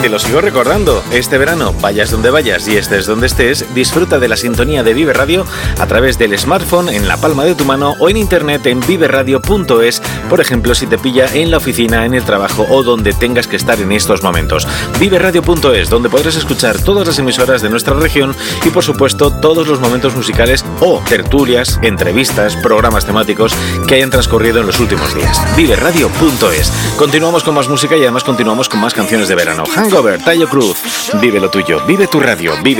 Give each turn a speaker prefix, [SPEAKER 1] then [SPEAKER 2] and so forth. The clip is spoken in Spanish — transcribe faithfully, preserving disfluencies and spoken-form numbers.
[SPEAKER 1] te lo sigo recordando, este verano, vayas donde vayas y estés donde estés, disfruta de la sintonía de Vive Radio a través del smartphone, en la palma de tu mano o en internet en vive radio punto es, por ejemplo, si te pilla en la oficina, en el trabajo o donde tengas que estar en estos momentos. vive radio punto es, donde podrás escuchar todas las emisoras de nuestra región y, por supuesto, todos los momentos musicales o tertulias, entrevistas, programas temáticos que hayan transcurrido en los últimos días. vive radio punto es. Continuamos con más música y además continuamos con más canciones de verano. Hangover, Taio Cruz. Vive lo tuyo, vive tu radio, vive